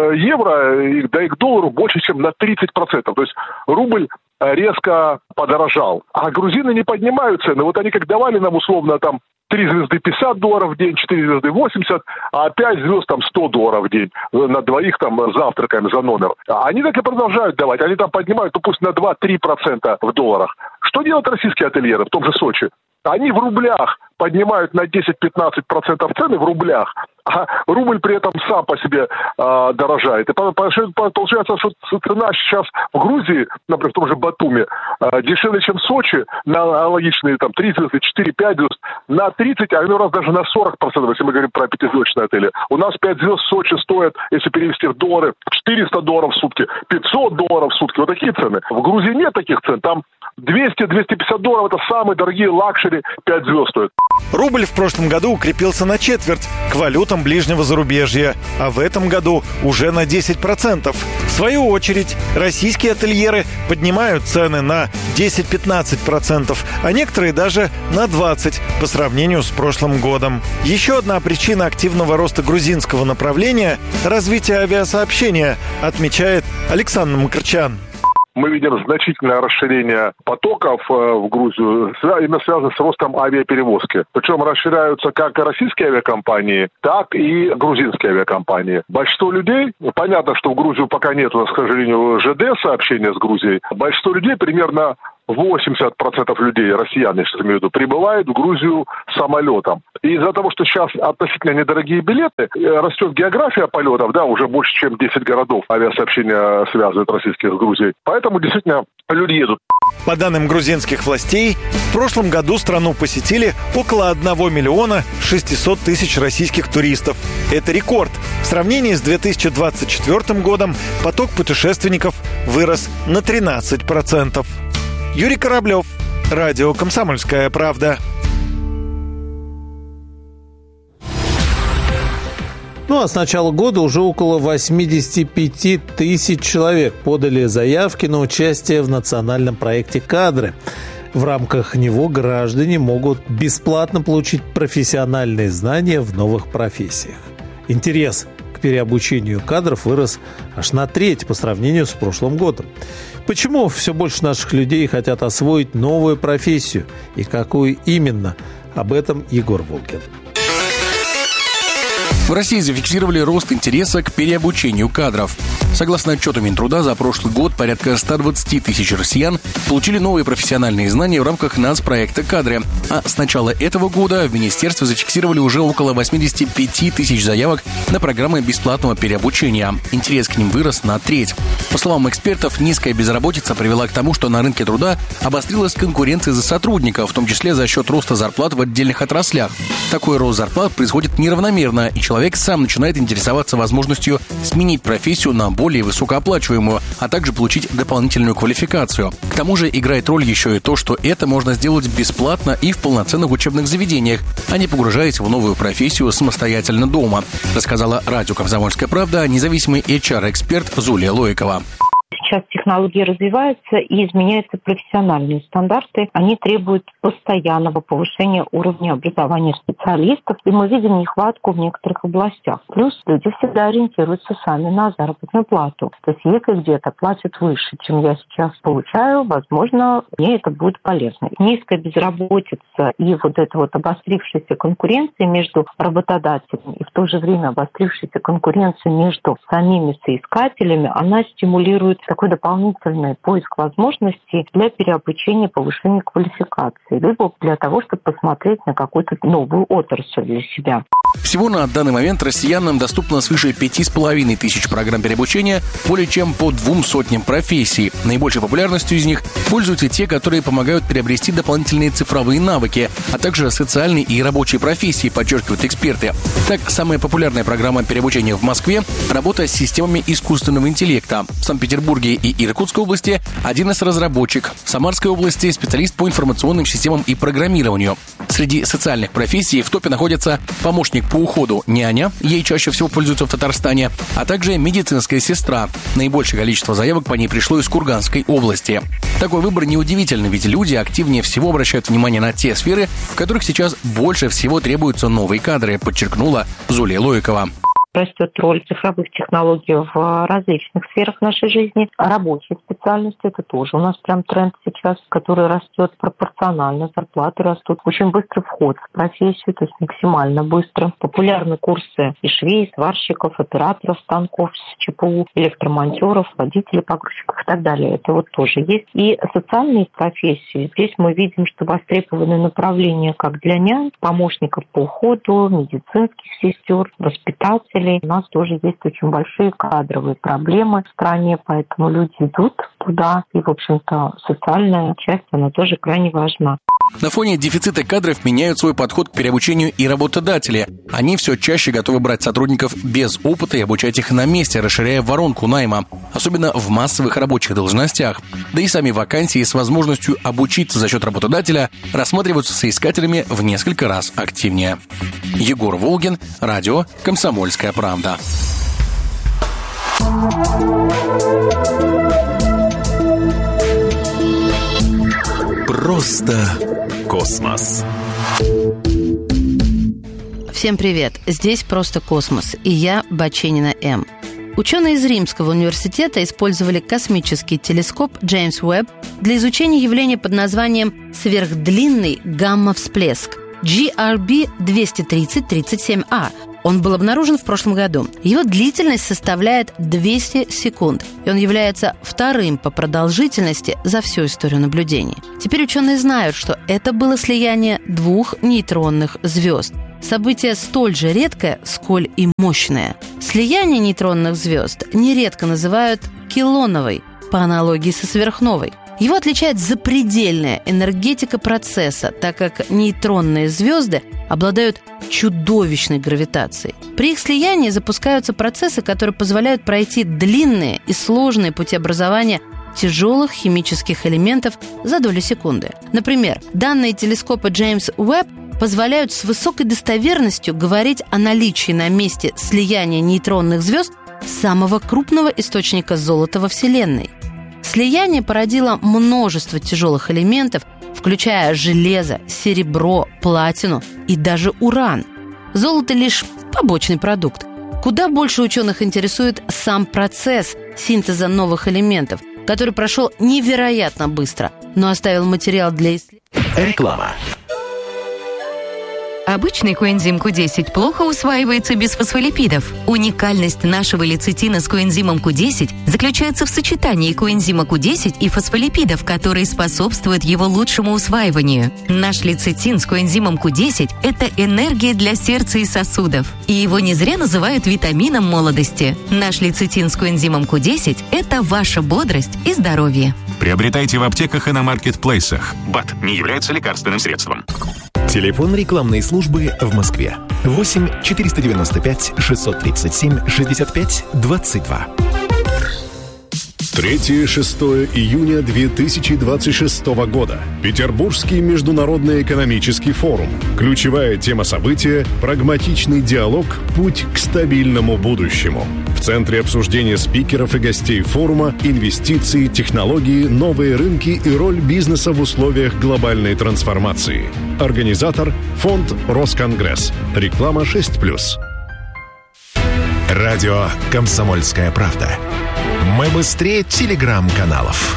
евро, да и к доллару больше, чем на 30%. То есть рубль резко подорожал. А грузины не поднимают цены. Вот они как давали нам условно там 3 звезды $50 в день, 4 звезды $80, а 5 звезд там $100 в день. На двоих там завтракаем за номер. Они так и продолжают давать. Они там поднимают, ну пусть на 2-3% в долларах. Что делают российские ательеры в том же Сочи? Они в рублях поднимают на 10-15% цены в рублях, а рубль при этом сам по себе дорожает. И получается, что цена сейчас в Грузии, например, в том же Батуми, дешевле, чем в Сочи, на аналогичные там 3 звезды, 4-5 звезд, на 30, а иной раз даже на 40%, если мы говорим про пятизвездочные отели. У нас 5 звезд в Сочи стоят, если перевести в доллары, $400 в сутки, $500 в сутки. Вот такие цены. В Грузии нет таких цен. Там $200-250 это самые дорогие лакшери, 5 звезд стоят. Рубль в прошлом году укрепился на четверть к валютам ближнего зарубежья, а в этом году уже на 10%. В свою очередь, российские ательеры поднимают цены на 10-15%, а некоторые даже на 20% по сравнению с прошлым годом. Еще одна причина активного роста грузинского направления – развитие авиасообщения, отмечает Александр Макарчан. Мы видим значительное расширение потоков в Грузию, именно связано с ростом авиаперевозки. Причем расширяются как российские авиакомпании, так и грузинские авиакомпании. Большинство людей, понятно, что в Грузию пока нет, у нас, к сожалению, ЖД сообщения с Грузией. Большинство людей, примерно 80% людей, россиян, я сейчас имею в виду, прибывают в Грузию самолетом. И из-за того, что сейчас относительно недорогие билеты, растет география полетов, да, уже больше, чем 10 городов авиасообщения связывают российских с Грузией. Поэтому действительно люди едут. По данным грузинских властей, в прошлом году страну посетили около 1 миллиона 600 тысяч российских туристов. Это рекорд. В сравнении с 2024 годом поток путешественников вырос на 13%. Юрий Кораблев, радио «Комсомольская правда». Ну а с начала года уже около 85 тысяч человек подали заявки на участие в национальном проекте «Кадры». В рамках него граждане могут бесплатно получить профессиональные знания в новых профессиях. Интерес к переобучению кадров вырос аж на треть по сравнению с прошлым годом. Почему все больше наших людей хотят освоить новую профессию и какую именно? Об этом Егор Волгин. В России зафиксировали рост интереса к переобучению кадров. Согласно отчету Минтруда, за прошлый год порядка 120 тысяч россиян получили новые профессиональные знания в рамках нацпроекта «Кадры». А с начала этого года в министерстве зафиксировали уже около 85 тысяч заявок на программы бесплатного переобучения. Интерес к ним вырос на треть. По словам экспертов, низкая безработица привела к тому, что на рынке труда обострилась конкуренция за сотрудников, в том числе за счет роста зарплат в отдельных отраслях. Такой рост зарплат происходит неравномерно, и человек сам начинает интересоваться возможностью сменить профессию на более высокооплачиваемую, а также получить дополнительную квалификацию. К тому же играет роль еще и то, что это можно сделать бесплатно и в полноценных учебных заведениях, а не погружаясь в новую профессию самостоятельно дома, рассказала радио «Комсомольская правда» независимый HR-эксперт Зулия Лоикова. Сейчас технологии развиваются и изменяются профессиональные стандарты. Они требуют постоянного повышения уровня образования специалистов, и мы видим нехватку в некоторых областях. Плюс люди всегда ориентируются сами на заработную плату. То есть если где-то платят выше, чем я сейчас получаю, возможно, мне это будет полезно. Низкая безработица и вот эта вот обострившаяся конкуренция между работодателями и в то же время обострившаяся конкуренция между самими соискателями, она стимулирует такой дополнительный поиск возможностей для переобучения, повышения квалификации, либо для того, чтобы посмотреть на какую-то новую отрасль для себя. Всего на данный момент россиянам доступно свыше 5,5 тысяч программ переобучения более чем по 200 профессий. Наибольшей популярностью из них пользуются те, которые помогают приобрести дополнительные цифровые навыки, а также социальные и рабочие профессии, подчеркивают эксперты. Так, самая популярная программа переобучения в Москве – работа с системами искусственного интеллекта. В Санкт-Петербурге Оренбурге и Иркутской области один из разработчик. В Самарской области специалист по информационным системам и программированию. Среди социальных профессий в топе находятся помощник по уходу, няня, ей чаще всего пользуются в Татарстане, а также медицинская сестра. Наибольшее количество заявок по ней пришло из Курганской области. Такой выбор неудивительный, ведь люди активнее всего обращают внимание на те сферы, в которых сейчас больше всего требуются новые кадры, подчеркнула Зулия Лоикова. Растет роль цифровых технологий в различных сферах нашей жизни. Рабочие специальности – это тоже у нас прям тренд сейчас, который растет пропорционально, зарплаты растут. Очень быстрый вход в профессию, то есть максимально быстро. Популярны курсы и швей, сварщиков, операторов станков с ЧПУ, электромонтеров, водителей погрузчиков и так далее. Это вот тоже есть. И социальные профессии. Здесь мы видим, что востребованы направления как для нянь, помощников по уходу, медицинских сестер, воспитателей. У нас тоже есть очень большие кадровые проблемы в стране, поэтому люди идут туда. И, в общем-то, социальная часть, она тоже крайне важна. На фоне дефицита кадров меняют свой подход к переобучению и работодатели. Они все чаще готовы брать сотрудников без опыта и обучать их на месте, расширяя воронку найма, особенно в массовых рабочих должностях. Да и сами вакансии с возможностью обучиться за счет работодателя рассматриваются соискателями в несколько раз активнее. Егор Волгин, радио «Комсомольская правда». Просто космос. Всем привет! Здесь «Просто космос» и я, Баченина М. Ученые из Римского университета использовали космический телескоп Джеймс Уэбб для изучения явления под названием сверхдлинный гамма-всплеск GRB 230-37A. Он был обнаружен в прошлом году. Его длительность составляет 200 секунд, и он является вторым по продолжительности за всю историю наблюдений. Теперь ученые знают, что это было слияние двух нейтронных звезд. Событие столь же редкое, сколь и мощное. Слияние нейтронных звезд нередко называют килоновой, по аналогии со сверхновой. Его отличает запредельная энергетика процесса, так как нейтронные звезды обладают чудовищной гравитацией. При их слиянии запускаются процессы, которые позволяют пройти длинные и сложные пути образования тяжелых химических элементов за долю секунды. Например, данные телескопа Джеймс Уэбб позволяют с высокой достоверностью говорить о наличии на месте слияния нейтронных звезд самого крупного источника золота во Вселенной. Слияние породило множество тяжелых элементов, включая железо, серебро, платину и даже уран. Золото – лишь побочный продукт. Куда больше ученых интересует сам процесс синтеза новых элементов, который прошел невероятно быстро, но оставил материал для исследований. Реклама. Обычный коэнзим Q10 плохо усваивается без фосфолипидов. Уникальность нашего лецитина с коэнзимом Q10 заключается в сочетании коэнзима Q10 и фосфолипидов, которые способствуют его лучшему усваиванию. Наш лецитин с коэнзимом Q10 – это энергия для сердца и сосудов. И его не зря называют витамином молодости. Наш лецитин с коэнзимом Q10 – это ваша бодрость и здоровье. Приобретайте в аптеках и на маркетплейсах. БАД не является лекарственным средством. Телефон рекламной службы в Москве. 8 495 637 65 22. 3-6 июня 2026 года. Петербургский международный экономический форум. Ключевая тема события – прагматичный диалог «Путь к стабильному будущему». В центре обсуждения спикеров и гостей форума инвестиции, технологии, новые рынки и роль бизнеса в условиях глобальной трансформации. Организатор – фонд «Росконгресс». Реклама 6+. Радио «Комсомольская правда». Мы быстрее телеграм-каналов.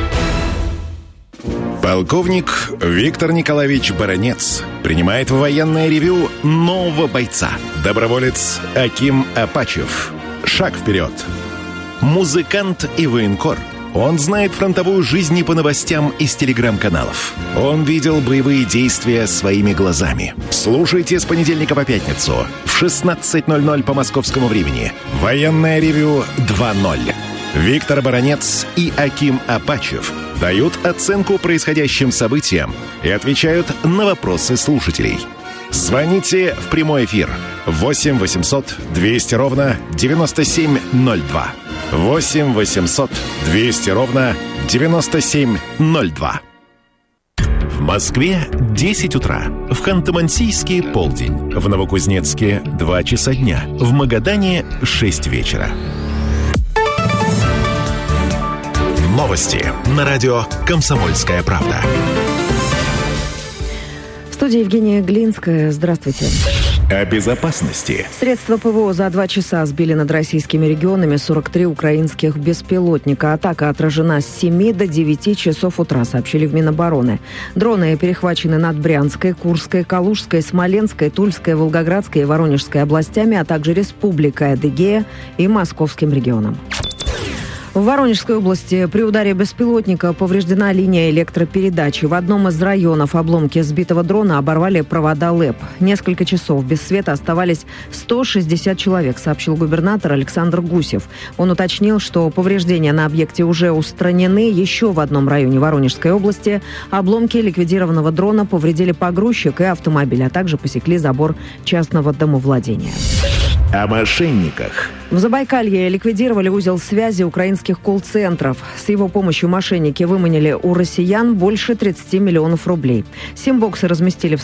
Полковник Виктор Николаевич Баранец принимает в военное ревью нового бойца. Доброволец Аким Апачев. Шаг вперед. Музыкант и военкор. Он знает фронтовую жизнь не по новостям из телеграм-каналов. Он видел боевые действия своими глазами. Слушайте с понедельника по пятницу в 16:00 по московскому времени. Военное ревью 2.0. Виктор Баранец и Аким Апачев дают оценку происходящим событиям и отвечают на вопросы слушателей. Звоните в прямой эфир 8 800 200 ровно 9702. 8 800 200 ровно 9702. В Москве 10 утра. В Ханты-Мансийске полдень. В Новокузнецке 2 часа дня. В Магадане 6 вечера. Новости на радио «Комсомольская правда». В студии Евгения Глинская. Здравствуйте. О безопасности. Средства ПВО за 2 часа сбили над российскими регионами 43 украинских беспилотника. Атака отражена с 7 до 9 часов утра, сообщили в Минобороны. Дроны перехвачены над Брянской, Курской, Калужской, Смоленской, Тульской, Волгоградской и Воронежской областями, а также Республикой Адыгея и Московским регионом. В Воронежской области при ударе беспилотника повреждена линия электропередачи. В одном из районов обломки сбитого дрона оборвали провода ЛЭП. Несколько часов без света оставались 160 человек, сообщил губернатор Александр Гусев. Он уточнил, что повреждения на объекте уже устранены. Еще в одном районе Воронежской области обломки ликвидированного дрона повредили погрузчик и автомобиль, а также посекли забор частного домовладения. О мошенниках. В Забайкалье ликвидировали узел связи украинских колл-центров. С его помощью мошенники выманили у россиян больше 30 миллионов рублей. Сим-боксы разместили в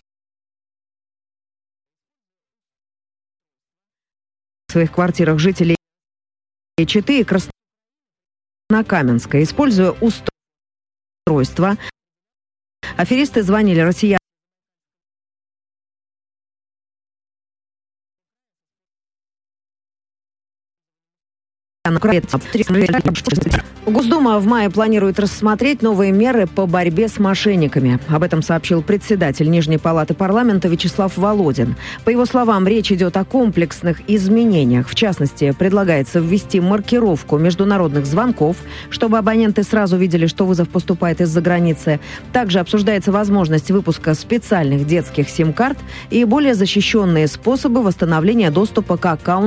своих квартирах жителей Читы и Краснокаменска. Используя устройство, аферисты звонили россиянам Госдума в мае планирует рассмотреть новые меры по борьбе с мошенниками. Об этом сообщил председатель Нижней палаты парламента Вячеслав Володин. По его словам, речь идет о комплексных изменениях. В частности, предлагается ввести маркировку международных звонков, чтобы абоненты сразу видели, что вызов поступает из-за границы. Также обсуждается возможность выпуска специальных детских сим-карт и более защищенные способы восстановления доступа к аккаунту